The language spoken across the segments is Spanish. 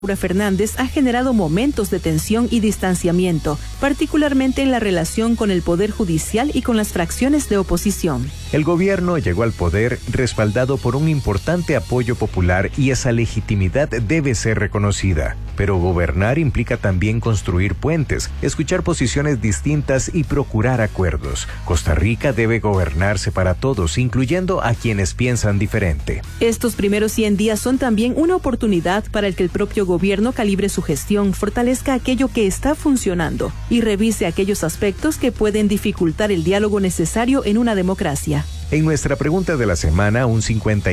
Laura Fernández ha generado momentos de tensión y distanciamiento, particularmente en la relación con el Poder Judicial y con las fracciones de oposición. El gobierno llegó al poder respaldado por un importante apoyo popular y esa legitimidad debe ser reconocida. Pero gobernar implica también construir puentes, escuchar posiciones distintas y procurar acuerdos. Costa Rica debe gobernarse para todos, incluyendo a quienes piensan diferente. Estos primeros 100 días son también una oportunidad para el que el propio gobierno calibre su gestión, fortalezca aquello que está funcionando y revise aquellos aspectos que pueden dificultar el diálogo necesario en una democracia. En nuestra pregunta de la semana, un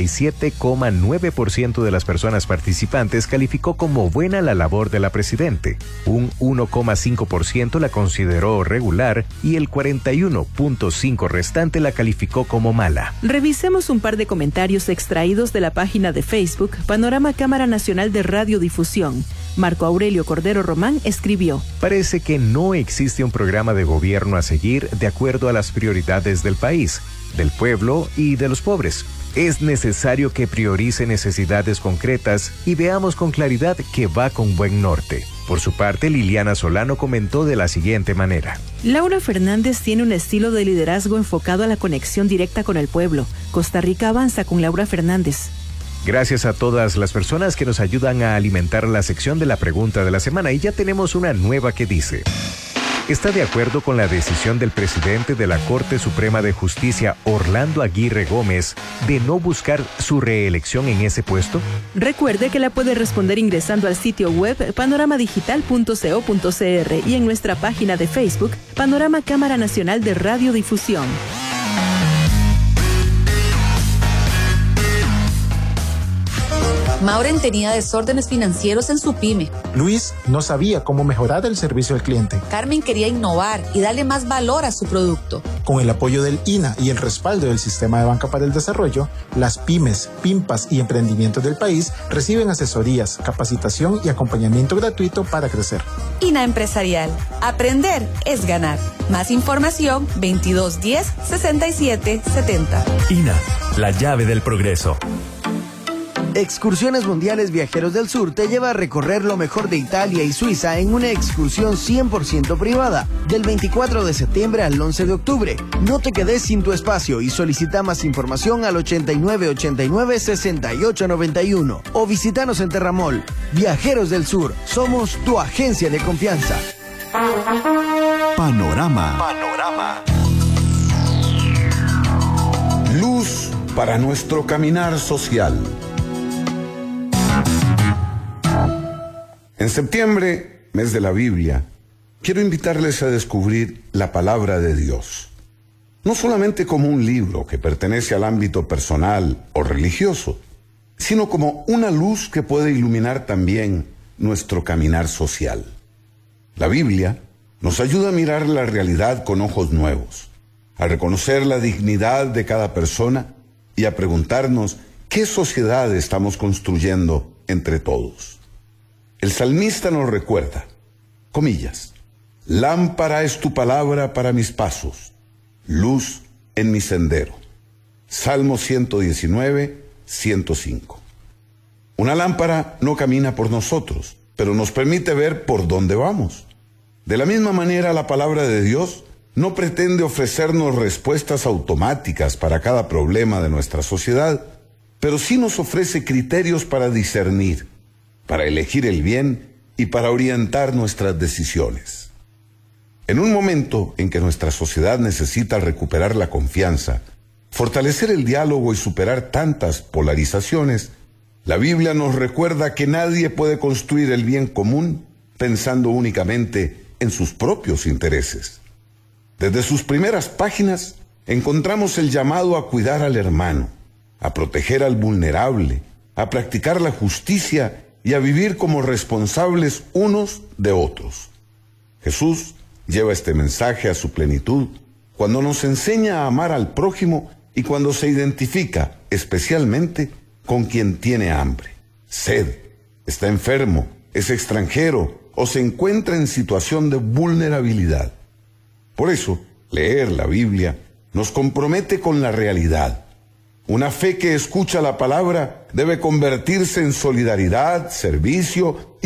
57,9% de las personas participantes calificó como buena la labor de la presidente, un 1,5% la consideró regular y el 41,5% restante la calificó como mala. Revisemos un par de comentarios extraídos de la página de Facebook Panorama Cámara Nacional de Radiodifusión. Marco Aurelio Cordero Román escribió: Parece que no existe un programa de gobierno a seguir de acuerdo a las prioridades del país, del pueblo y de los pobres. Es necesario que priorice necesidades concretas y veamos con claridad que va con buen norte. Por su parte, Liliana Solano comentó de la siguiente manera: Laura Fernández tiene un estilo de liderazgo enfocado a la conexión directa con el pueblo. Costa Rica avanza con Laura Fernández. Gracias a todas las personas que nos ayudan a alimentar la sección de la pregunta de la semana, y ya tenemos una nueva que dice: ¿está de acuerdo con la decisión del presidente de la Corte Suprema de Justicia, Orlando Aguirre Gómez, de no buscar su reelección en ese puesto? Recuerde que la puede responder ingresando al sitio web panoramadigital.co.cr y en nuestra página de Facebook, Panorama Cámara Nacional de Radiodifusión. Mauren tenía desórdenes financieros en su pyme. Luis no sabía cómo mejorar el servicio al cliente. Carmen quería innovar y darle más valor a su producto. Con el apoyo del INA y el respaldo del Sistema de Banca para el Desarrollo, las pymes, PIMPAS y emprendimientos del país reciben asesorías, capacitación y acompañamiento gratuito para crecer. INA Empresarial. Aprender es ganar. Más información 2210 6770. INA, la llave del progreso. Excursiones Mundiales Viajeros del Sur te lleva a recorrer lo mejor de Italia y Suiza en una excursión 100% privada, del 24 de septiembre al 11 de octubre. No te quedes sin tu espacio y solicita más información al 8989-6891 o visítanos en Terramol. Viajeros del Sur, somos tu agencia de confianza. Panorama. Luz para nuestro caminar social. En septiembre, mes de la Biblia, quiero invitarles a descubrir la palabra de Dios. No solamente como un libro que pertenece al ámbito personal o religioso, sino como una luz que puede iluminar también nuestro caminar social. La Biblia nos ayuda a mirar la realidad con ojos nuevos, a reconocer la dignidad de cada persona y a preguntarnos qué sociedad estamos construyendo entre todos. El salmista nos recuerda, comillas, lámpara es tu palabra para mis pasos, luz en mi sendero. Salmo 119, 105. Una lámpara no camina por nosotros, pero nos permite ver por dónde vamos. De la misma manera, la palabra de Dios no pretende ofrecernos respuestas automáticas para cada problema de nuestra sociedad, pero sí nos ofrece criterios para discernir, para elegir el bien y para orientar nuestras decisiones. En un momento en que nuestra sociedad necesita recuperar la confianza, fortalecer el diálogo y superar tantas polarizaciones, la Biblia nos recuerda que nadie puede construir el bien común pensando únicamente en sus propios intereses. Desde sus primeras páginas encontramos el llamado a cuidar al hermano, a proteger al vulnerable, a practicar la justicia y a vivir como responsables unos de otros. Jesús lleva este mensaje a su plenitud cuando nos enseña a amar al prójimo y cuando se identifica especialmente con quien tiene hambre, sed, está enfermo, es extranjero o se encuentra en situación de vulnerabilidad. Por eso, leer la Biblia nos compromete con la realidad, una fe que escucha la palabra debe convertirse en solidaridad, servicio